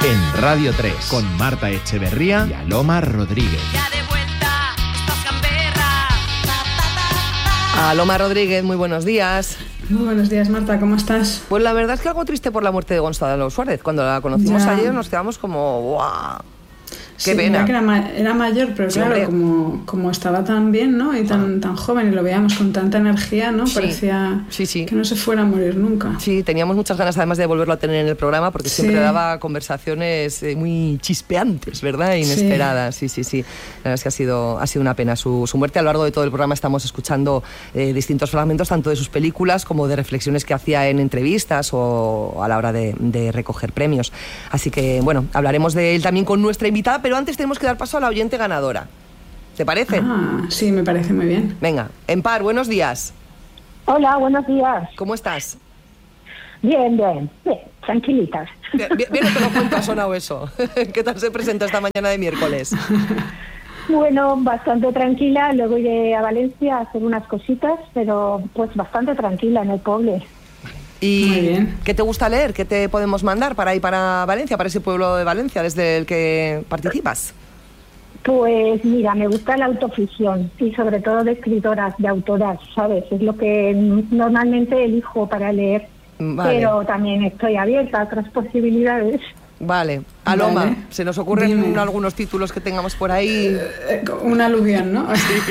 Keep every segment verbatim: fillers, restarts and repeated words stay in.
en Radio tres, con Marta Echeverría y Aloma Rodríguez. Ya de vuelta, estás gamberra. Aloma Rodríguez, muy buenos días. Muy buenos días, Marta, ¿cómo estás? Pues la verdad es que algo triste por la muerte de Gonzalo Suárez. Cuando la conocimos Ya. ayer nos quedamos como ¡guau! ¡Qué Sí, pena! mira que era, ma- era mayor, pero Sí, claro, hombre. como, como estaba tan bien, ¿no? Y tan, tan joven y lo veíamos con tanta energía, ¿no? Sí. Parecía Sí, sí. que no se fuera a morir nunca. Sí, teníamos muchas ganas además de volverlo a tener en el programa porque siempre Sí. daba conversaciones eh, muy chispeantes, ¿verdad? E inesperadas. Sí, sí, sí. La verdad es que ha sido, ha sido una pena su, su muerte. A lo largo de todo el programa estamos escuchando eh, distintos fragmentos, tanto de sus películas como de reflexiones que hacía en entrevistas o a la hora de, de recoger premios. Así que, bueno, hablaremos de él también con nuestra invitada, pero antes tenemos que dar paso a la oyente ganadora. ¿Te parece? Ah, sí, me parece muy bien. Venga, Empar, buenos días. Hola, buenos días. ¿Cómo estás? Bien, bien, bien, tranquilitas. Bien, bien, bien, no te lo cuento, ha sonado eso. ¿Qué tal se presenta esta mañana de miércoles? Bueno, bastante tranquila, luego iré a Valencia a hacer unas cositas, pero pues bastante tranquila en el pueblo. ¿Y Muy bien. qué te gusta leer? ¿Qué te podemos mandar para ir para Valencia, para ese pueblo de Valencia desde el que participas? Pues mira, me gusta la autoficción y sobre todo de escritoras, de autoras, ¿sabes? Es lo que normalmente elijo para leer, Vale. pero también estoy abierta a otras posibilidades. Vale. Aloma, Vale. ¿se nos ocurren Dime. algunos títulos que tengamos por ahí? Eh, un aluvión, ¿no?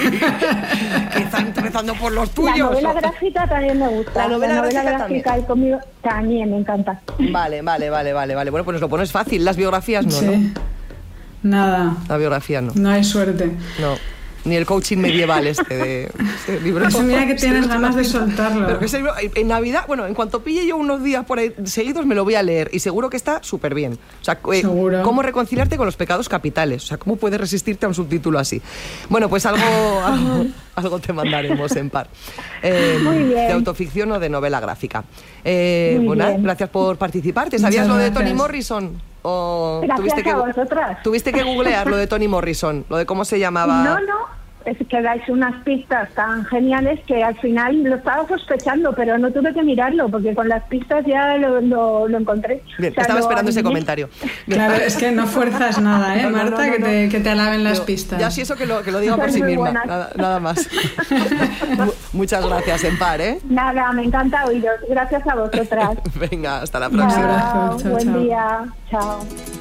Quizá empezando por los La tuyos. novela o- gráfica también me gusta. La novela gráfica gráfica y conmigo también me encanta. Vale, vale, vale, vale, vale. Bueno, pues nos lo pones fácil. Las biografías no, Sí. ¿no? Nada, La biografía no. no hay suerte. No. Ni el coaching medieval este de ese libro. Pues mira que tienes Este ganas de pinta. soltarlo. Pero que ese libro, en Navidad, bueno, en cuanto pille yo unos días por ahí seguidos me lo voy a leer y seguro que está súper bien. O sea, eh, Seguro. cómo reconciliarte con los pecados capitales. O sea, cómo puedes resistirte a un subtítulo así. Bueno, pues algo, algo, algo te mandaremos en par. Eh, Muy bien. De autoficción o de novela gráfica. Eh, Muy bueno, bien. gracias por participar. ¿Te sabías Muchas lo de gracias. Toni Morrison? ¿O Gracias tuviste que, a vosotras. tuviste que googlear lo de Toni Morrison? Lo de cómo se llamaba. No, no, es que dais unas pistas tan geniales que al final lo estaba sospechando, pero no tuve que mirarlo porque con las pistas ya lo, lo, lo encontré. Bien, O sea, estaba lo esperando ese adiviné. comentario. Bien. Claro, es que no fuerzas nada, ¿eh, No, no, Marta? no, no, Que, no. te, que te alaben las Yo- pistas. Ya sí, eso que lo, que lo diga por Son sí muy misma, buenas. nada, nada más. Mu- Muchas gracias, Empar, ¿eh? Nada, me encanta oíros. Gracias a vosotras. Venga, hasta la Un próxima. abrazo, chao, buen chao. día. Chao.